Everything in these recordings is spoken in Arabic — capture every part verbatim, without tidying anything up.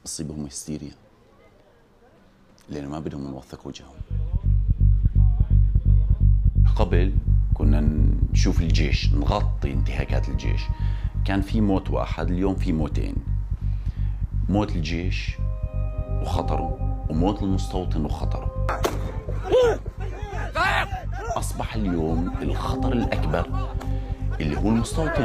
بتصيبهم هستيريا لأنه ما بدهم نوثق وجههم. قبل كنا نشوف الجيش، نغطي انتهاكات الجيش، كان في موت واحد، اليوم في موتين، موت الجيش وخطره وموت المستوطن وخطره. أصبح اليوم الخطر الأكبر اللي هو المستوطن.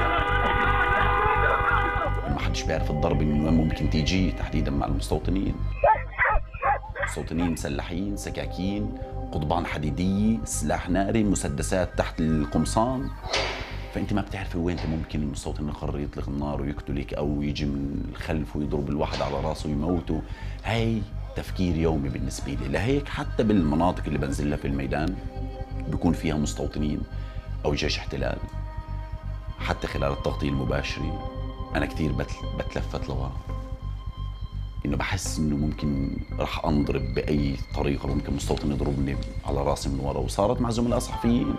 ما حدش بيعرف الضرب من ممكن تيجي تحديدا مع المستوطنين. مستوطنين مسلحين، سكاكين، قضبان حديدية، سلاح ناري، مسدسات تحت القمصان. فأنت ما بتعرفي وين ممكن المستوطن يقرر يطلق النار ويقتلك أو يجي من الخلف ويضرب الواحد على راسه ويموته. هاي تفكير يومي بالنسبة لي، لهيك حتى بالمناطق اللي بنزلها في الميدان بيكون فيها مستوطنين أو جيش احتلال، حتى خلال التغطية المباشرة أنا كثير بتلفت لورا، إنه بحس إنه ممكن راح أنضرب بأي طريقة، ممكن مستوطن يضربني على راسي من ورا. وصارت مع زملاء صحفيين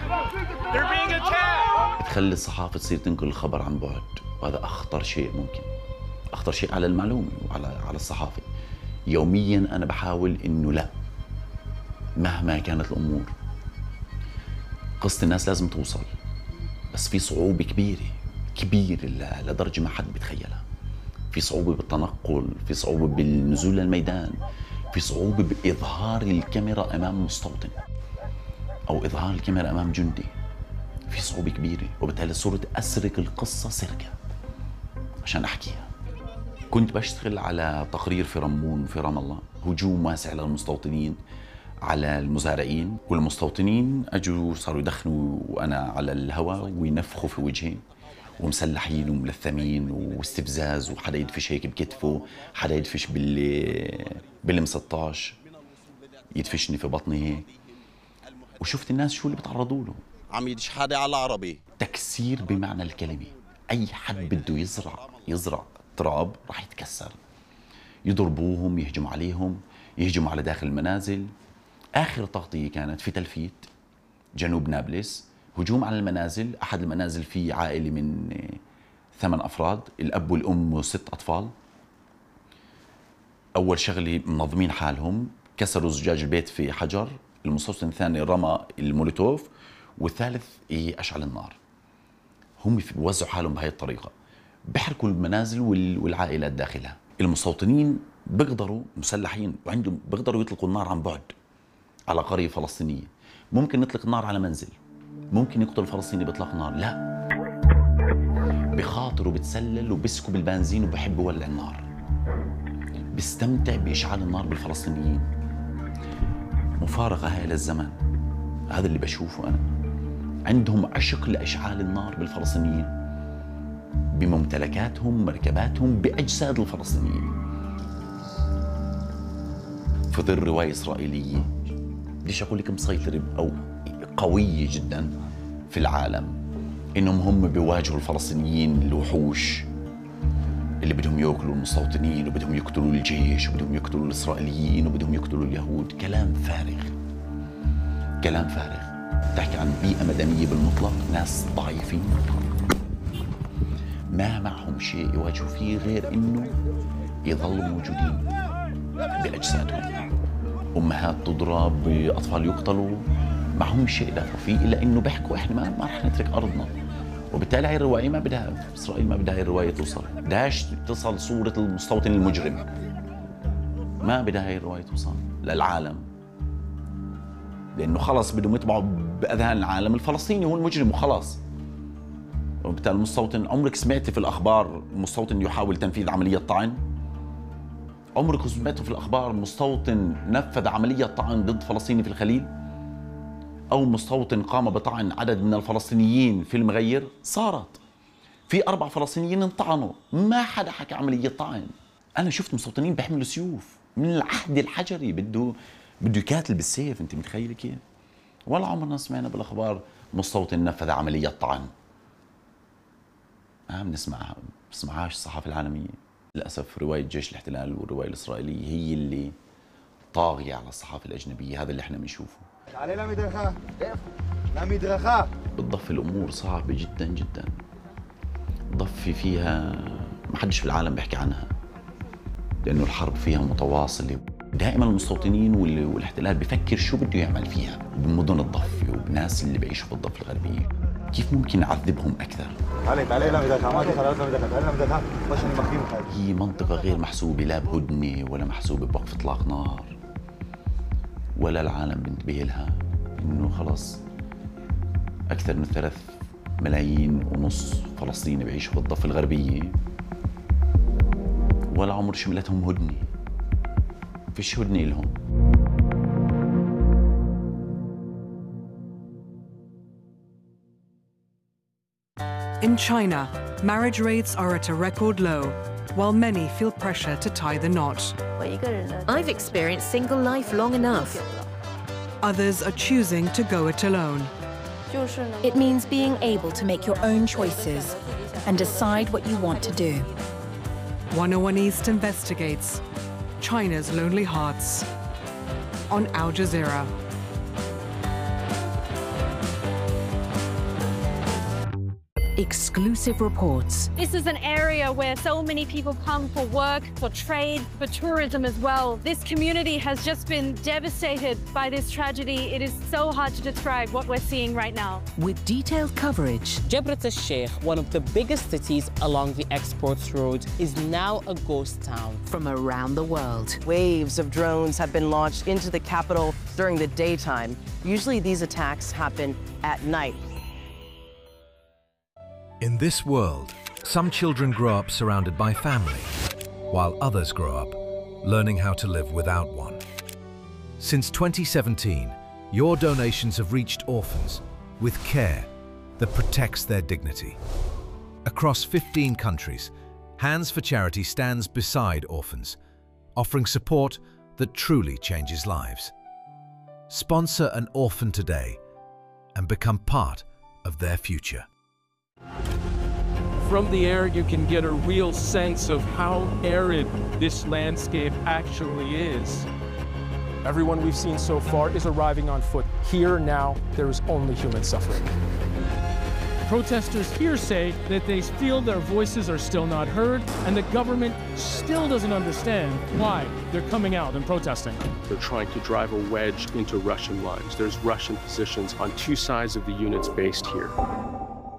تخلي الصحافة تصير تنقل الخبر عن بعد، وهذا أخطر شيء ممكن، أخطر شيء على المعلومة وعلى على الصحافة. يوميا أنا بحاول إنه لا، مهما كانت الأمور قصة الناس لازم توصل، بس في صعوبة كبيرة كبيرة لدرجة ما حد بيتخيلها. في صعوبة بالتنقل، في صعوبة بالنزول للميدان، في صعوبة بإظهار الكاميرا أمام مستوطن أو إظهار الكاميرا أمام جندي. في صعوبة كبيرة، وبالتالي صرت أسرق القصة سرقة عشان أحكيها. كنت بشتغل على تقرير في رمون وفي رام الله، هجوم واسع للمستوطنين على المزارعين، والمستوطنين أجوا صاروا يدخنوا وأنا على الهواء وينفخوا في وجهي، ومسلحين وملثمين واستفزاز، وحدا يدفش هيك بكتفه، حدا يدفش بال بالم ستة عشر يدفشني في بطني هيك. وشفت الناس شو اللي بتعرضوا له، عم يدش حدا على عربي، تكسير بمعنى الكلمة. أي حد بده يزرع يزرع تراب راح يتكسر، يضربوهم، يهجموا عليهم، يهجموا على داخل المنازل. آخر تغطية كانت في تلفيت جنوب نابلس، هجوم على المنازل. أحد المنازل فيه عائلة من ثمان أفراد، الأب والأم وست أطفال. أول شغلة منظمين حالهم، كسروا زجاج البيت في حجر. المستوطن الثاني رمى المولوتوف، والثالث أشعل النار. هم بيوزعوا حالهم بهاي الطريقة، بيحركوا المنازل والعائلات داخلها. المستوطنين بيقدروا مسلحين وعندهم بيقدروا يطلقوا النار عن بعد على قرية فلسطينية. ممكن نطلق النار على منزل، ممكن يقتل الفلسطيني بإطلاق نار، لا، بخاطر وبتسلل وبسكوا بالبنزين وبحب يولع النار، بيستمتع بإشعال النار بالفلسطينيين. مفارقة هاي للزمن، هذا اللي بشوفه أنا. عندهم عشق لإشعال النار بالفلسطينيين، بممتلكاتهم، مركباتهم، بأجساد الفلسطينيين. في ظل رواية إسرائيلية بديش أقول لك مسيطرة أو قوية جدا في العالم، إنهم هم بيواجهوا الفلسطينيين الوحوش اللي بدهم ياكلوا المستوطنين وبدهم يقتلوا الجيش وبدهم يقتلوا الإسرائيليين وبدهم يقتلوا اليهود. كلام فارغ، كلام فارغ. تحكي عن بيئة مدنية بالمطلق، ناس ضعيفين ما معهم شيء يواجهوا فيه غير إنه يظلوا موجودين بأجسادهم. أمهات تضرب، أطفال يقتلوا، معهم شيء يدافعوا فيه إلا إنه بيحكوا إحنا ما, ما رح نترك أرضنا. وبالتالي هاي الرواية ما بدها، إسرائيل ما بدها هاي الرواية توصل، بدهاش تصل صورة المستوطن المجرم، ما بدها هاي الرواية توصل للعالم، لأنه خلص بدهم يطبعوا بأذهان العالم الفلسطيني هو المجرم وخلاص. وبالتالي المستوطن، عمرك سمعتي في الأخبار مستوطن يحاول تنفيذ عملية طعن؟ عمرك سمعتوا في الأخبار مستوطن نفذ عملية طعن ضد فلسطيني في الخليل؟ أو مستوطن قام بطعن عدد من الفلسطينيين في المغير؟ صارت في أربع فلسطينيين انطعنوا، ما حدا حكى عملية طعن. أنا شفت مستوطنين بيحملوا سيوف من العهد الحجري، بده بده يقاتل بالسيف. أنت متخيل كيف؟ ولا عمرنا سمعنا بالأخبار مستوطن نفذ عملية طعن. ما بنسمعها، بنسمعهاش الصحافة العالمية. للأسف رواية جيش الاحتلال والرواية الإسرائيلية هي اللي طاغية على الصحافة الأجنبية. هذا اللي احنا بنشوفه. علي למדרכה, למדרכה. بتضفي الأمور صعبة جدا جدا، بتضفي فيها ما حدش في العالم بيحكي عنها. لأنه الحرب فيها متواصلة. دائما المستوطنين والاحتلال بفكر شو بده يعمل فيها بمدن الضفة وبناس اللي بيعيشوا في الضفة الغربية، كيف ممكن نعذبهم أكثر. هي منطقة غير محسوبة، لا بهدنة ولا محسوبة بوقف إطلاق نار، ولا العالم بنتبه لها إنه خلص أكثر من ثلاث ملايين ونص فلسطيني بيعيشوا في الضفة الغربية ولا عمر شملتهم هدنة، فيش هدنة لهم. In China, marriage rates are at a record low, while many feel pressure to tie the knot. I've experienced single life long enough. Others are choosing to go it alone. It means being able to make your own choices and decide what you want to do. one oh one East investigates China's lonely hearts on Al Jazeera. Exclusive reports. This is an area where so many people come for work, for trade, for tourism as well. This community has just been devastated by this tragedy. It is so hard to describe what we're seeing right now. With detailed coverage. Jabrat al-Sheikh, one of the biggest cities along the exports road, is now a ghost town. From around the world. Waves of drones have been launched into the capital during the daytime. Usually these attacks happen at night. In this world, some children grow up surrounded by family, while others grow up learning how to live without one. Since twenty seventeen, your donations have reached orphans with care that protects their dignity. Across fifteen countries, Hands for Charity stands beside orphans, offering support that truly changes lives. Sponsor an orphan today and become part of their future. From the air, you can get a real sense of how arid this landscape actually is. Everyone we've seen so far is arriving on foot. Here now, there is only human suffering. Protesters here say that they feel their voices are still not heard, and the government still doesn't understand why they're coming out and protesting. They're trying to drive a wedge into Russian lines. There's Russian positions on two sides of the units based here.